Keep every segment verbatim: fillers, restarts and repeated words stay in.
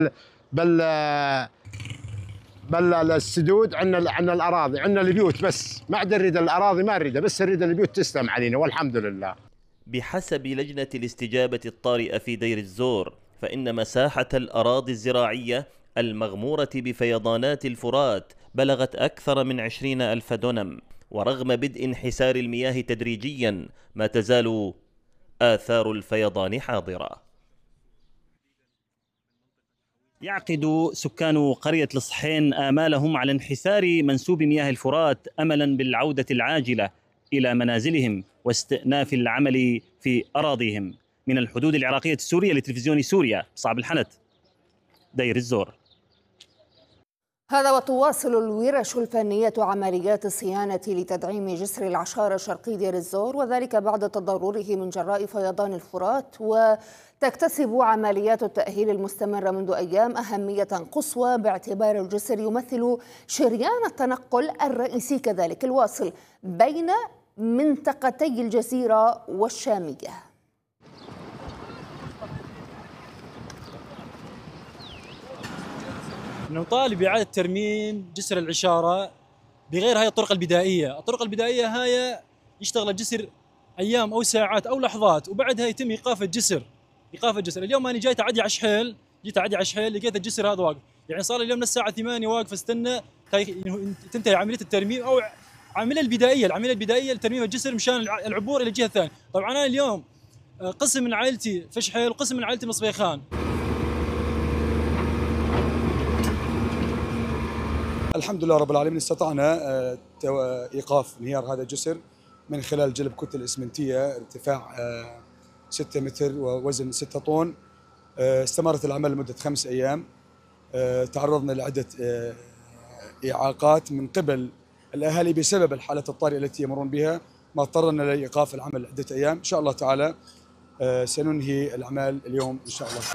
بل بل السدود عندنا، عندنا الاراضي، عندنا البيوت بس، ما عاد نريد الاراضي، ما نريدها، بس نريد البيوت تسلم علينا والحمد لله. بحسب لجنة الاستجابة الطارئة في دير الزور، فإن مساحة الأراضي الزراعية المغمورة بفيضانات الفرات بلغت أكثر من عشرين ألف دونم، ورغم بدء انحسار المياه تدريجيا ما تزال آثار الفيضان حاضرة. يعقد سكان قرية الصحين آمالهم على انحسار منسوب مياه الفرات أملا بالعودة العاجلة إلى منازلهم واستئناف العمل في أراضيهم. من الحدود العراقية السورية لتلفزيون سوريا، صعب الحنت، دير الزور. هذا وتواصل الورش الفنية عمليات الصيانة لتدعيم جسر العشارة شرقي دير الزور، وذلك بعد تضرره من جراء فيضان الفرات، وتكتسب عمليات التأهيل المستمرة منذ أيام أهمية قصوى باعتبار الجسر يمثل شريان التنقل الرئيسي كذلك الواصل بين منطقتي الجزيرة والشامية. نطالب بإعادة ترميم جسر العشارة بغير هاي الطرق البدائية. الطرق البدائية هاي يشتغل الجسر أيام أو ساعات أو لحظات، وبعدها يتم إيقاف الجسر. إيقاف الجسر اليوم أنا جاي تعدي على شحيل، جيت أعدي على شحيل لقيت الجسر هذا واقف، يعني صار اليوم من الساعة ثمانية واقف استنى تنتهي عملية الترميم أو العملية البدائية، العملية البدائية لترميم الجسر مشان العبور إلى الجهة الثانية. طبعا أنا اليوم قسم من عائلتي في شحيل وقسم من عائلتي مصبيخان. الحمد لله رب العالمين استطعنا إيقاف انهيار هذا الجسر من خلال جلب كتل إسمنتية ارتفاع ستة متر ووزن ستة طن. استمرت العمل لمدة خمس أيام. تعرضنا لعدة إعاقات من قبل الأهالي بسبب الحالة الطارئة التي يمرون بها، ما اضطرنا لإيقاف العمل عدة أيام. إن شاء الله تعالى سننهي الأعمال اليوم إن شاء الله.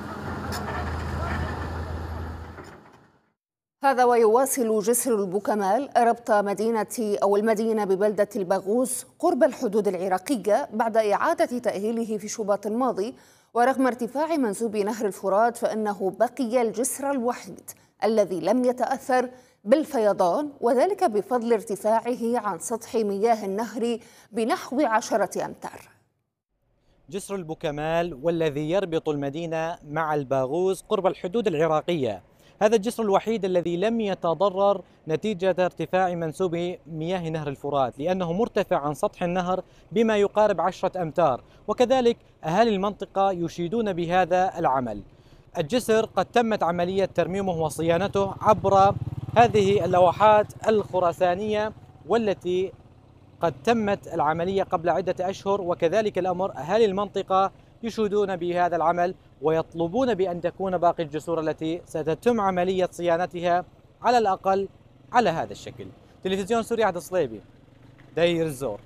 هذا ويواصل جسر البوكمال ربط مدينة أو المدينة ببلدة الباغوز قرب الحدود العراقية بعد إعادة تأهيله في شباط الماضي، ورغم ارتفاع منسوب نهر الفرات فإنه بقي الجسر الوحيد الذي لم يتأثر بالفيضان، وذلك بفضل ارتفاعه عن سطح مياه النهر بنحو عشرة أمتار. جسر البوكمال والذي يربط المدينة مع الباغوز قرب الحدود العراقية، هذا الجسر الوحيد الذي لم يتضرر نتيجة ارتفاع منسوب مياه نهر الفرات، لأنه مرتفع عن سطح النهر بما يقارب عشرة أمتار، وكذلك أهالي المنطقة يشيدون بهذا العمل. الجسر قد تمت عملية ترميمه وصيانته عبر هذه اللوحات الخرسانية والتي قد تمت العملية قبل عدة أشهر، وكذلك الأمر أهالي المنطقة يشيدون بهذا العمل ويطلبون بأن تكون باقي الجسور التي ستتم عملية صيانتها على الأقل على هذا الشكل. تلفزيون سوريا، عبد الصليبي، دير الزور.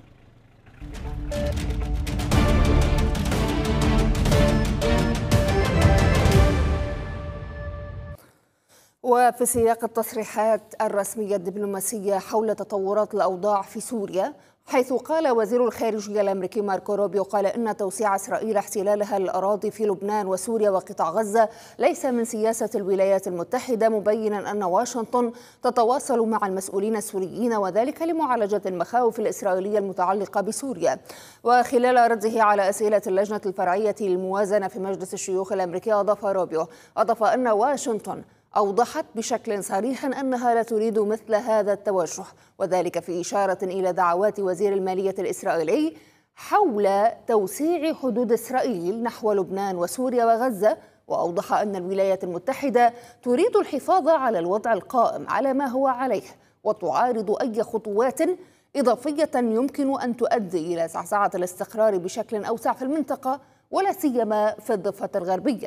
وفي سياق التصريحات الرسمية الدبلوماسية حول تطورات الأوضاع في سوريا، حيث قال وزير الخارجية الأمريكي ماركو روبيو قال إن توسيع إسرائيل احتلالها للأراضي في لبنان وسوريا وقطاع غزة ليس من سياسة الولايات المتحدة، مبينا أن واشنطن تتواصل مع المسؤولين السوريين وذلك لمعالجة المخاوف الإسرائيلية المتعلقة بسوريا. وخلال رده على أسئلة اللجنة الفرعية للموازنة في مجلس الشيوخ الأمريكي، أضاف روبيو أضاف أن واشنطن أوضحت بشكل صريح أنها لا تريد مثل هذا التوجه، وذلك في إشارة إلى دعوات وزير المالية الإسرائيلي حول توسيع حدود إسرائيل نحو لبنان وسوريا وغزة. وأوضح أن الولايات المتحدة تريد الحفاظ على الوضع القائم على ما هو عليه، وتعارض أي خطوات إضافية يمكن أن تؤدي إلى زعزعة الاستقرار بشكل أوسع في المنطقة ولا سيما في الضفة الغربية.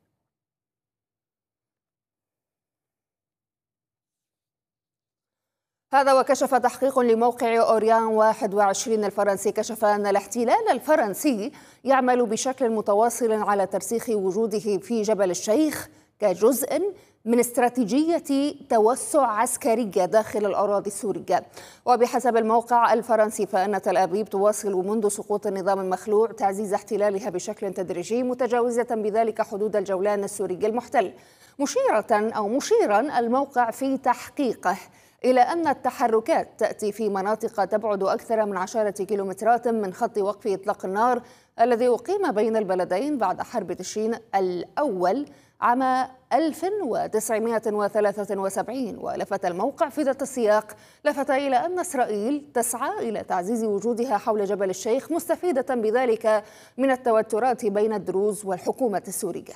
هذا وكشف تحقيق لموقع أوريان واحد وعشرين الفرنسي كشف أن الاحتلال الفرنسي يعمل بشكل متواصل على ترسيخ وجوده في جبل الشيخ كجزء من استراتيجية توسع عسكرية داخل الأراضي السورية. وبحسب الموقع الفرنسي فإن تل أبيب تواصل منذ سقوط النظام المخلوع تعزيز احتلالها بشكل تدريجي، متجاوزة بذلك حدود الجولان السوري المحتل، مشيرة أو مشيرا الموقع في تحقيقه إلى أن التحركات تأتي في مناطق تبعد أكثر من عشرة كيلومترات من خط وقف إطلاق النار الذي أقيم بين البلدين بعد حرب تشرين الأول عام ألف وتسعمائة وثلاثة وسبعين. ولفت الموقع في ذات السياق لفت إلى أن إسرائيل تسعى إلى تعزيز وجودها حول جبل الشيخ، مستفيدة بذلك من التوترات بين الدروز والحكومة السورية.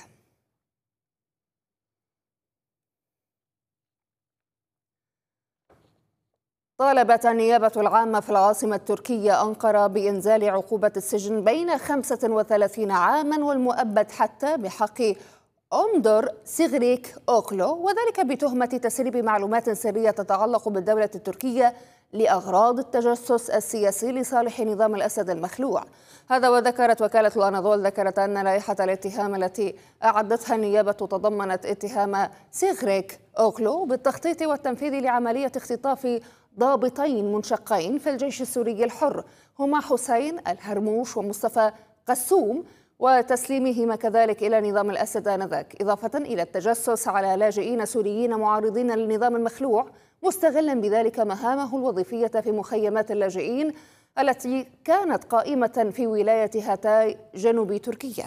طالبت النيابة العامة في العاصمة التركية أنقرة بإنزال عقوبة السجن بين خمسة وثلاثين عاما والمؤبد حتى بحق أندور سيغريك أوغلو، وذلك بتهمة تسريب معلومات سرية تتعلق بالدولة التركية لأغراض التجسس السياسي لصالح نظام الأسد المخلوع. هذا وذكرت وكالة الأناضول ذكرت أن لائحة الاتهام التي أعدتها النيابة تضمنت اتهام سيغريك أوغلو بالتخطيط والتنفيذ لعملية اختطاف ضابطين منشقين في الجيش السوري الحر هما حسين الهرموش ومصطفى قسوم، وتسليمهما كذلك إلى نظام الأسد آنذاك، إضافة إلى التجسس على لاجئين سوريين معارضين للنظام المخلوع، مستغلا بذلك مهامه الوظيفية في مخيمات اللاجئين التي كانت قائمة في ولاية هاتاي جنوب تركيا.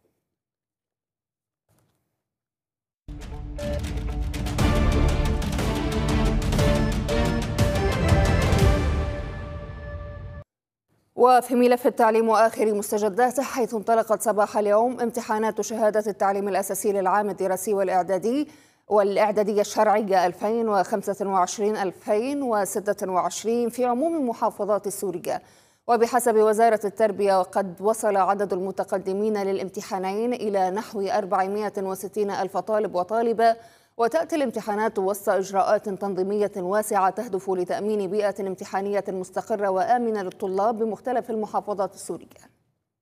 وفي ملف التعليم وآخر مستجداته، حيث انطلقت صباح اليوم امتحانات شهادة التعليم الأساسي للعام الدراسي والإعدادي والإعدادية الشرعية ألفين وخمسة وعشرين ألفين وستة وعشرين في عموم المحافظات السورية. وبحسب وزارة التربية وقد وصل عدد المتقدمين للامتحانين إلى نحو أربعمائة وستين ألف طالب وطالبة، وتأتي الامتحانات وسط إجراءات تنظيمية واسعة تهدف لتأمين بيئة امتحانية مستقرة وآمنة للطلاب بمختلف المحافظات السورية.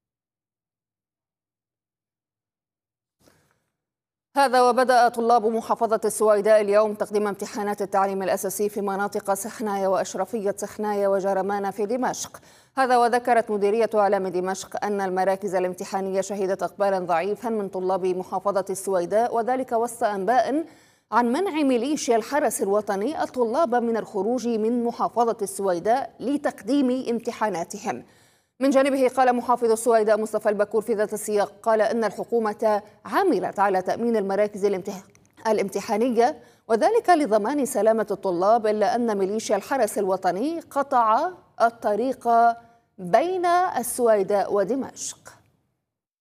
هذا وبدأ طلاب محافظة السويداء اليوم تقديم امتحانات التعليم الأساسي في مناطق سخنايا وأشرفية سخنايا وجرمان في دمشق. هذا وذكرت مديرية إعلام دمشق أن المراكز الامتحانية شهدت إقبالا ضعيفا من طلاب محافظة السويداء، وذلك وسط أنباء عن منع ميليشيا الحرس الوطني الطلاب من الخروج من محافظة السويداء لتقديم امتحاناتهم. من جانبه قال محافظ السويداء مصطفى البكور في ذات السياق قال إن الحكومة عملت على تأمين المراكز الامتحانية وذلك لضمان سلامة الطلاب، إلا أن ميليشيا الحرس الوطني قطع الطريق بين السويداء ودمشق.